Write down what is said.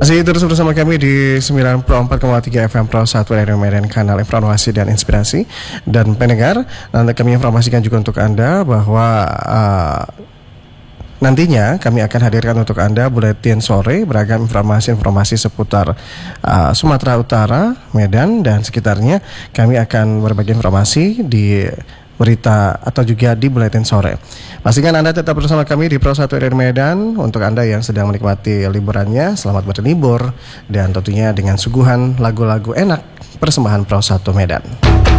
Masih terus bersama kami di 94,3 FM Pro 1 Radio Medan, kanal informasi dan inspirasi. Dan pendengar, nanti kami informasikan juga untuk Anda bahwa nantinya kami akan hadirkan untuk Anda buletin sore beragam informasi-informasi seputar Sumatera Utara, Medan dan sekitarnya. Kami akan berbagi informasi di berita atau juga di buletin sore. Pastikan Anda tetap bersama kami di Pro 1 Radio Medan. Untuk Anda yang sedang menikmati liburannya, selamat berlibur dan tentunya dengan suguhan lagu-lagu enak persembahan Pro 1 Medan.